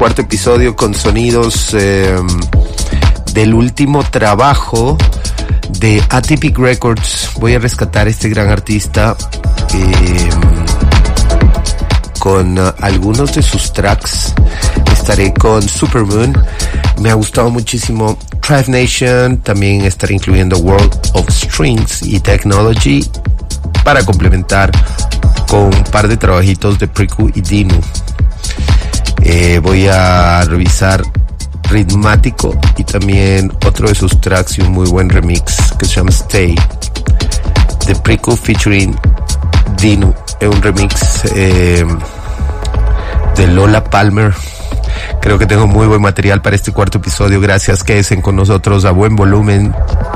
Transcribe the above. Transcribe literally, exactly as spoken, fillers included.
cuarto episodio con sonidos eh, del último trabajo de Atypic Records. Voy a rescatar a este gran artista eh, con uh, algunos de sus tracks. Estaré con Supermoon. Me ha gustado muchísimo Tribe Nation. También estaré incluyendo World of Strings y Technology para complementar con un par de trabajitos de Priku y Dinu. Eh, voy a revisar Ritmático y también otro de sus tracks y un muy buen remix que se llama Stay de Priku featuring Dinu. Es un remix eh, de Lola Palmer. Creo que tengo muy buen material para este cuarto episodio. Gracias, quédense con nosotros a buen volumen.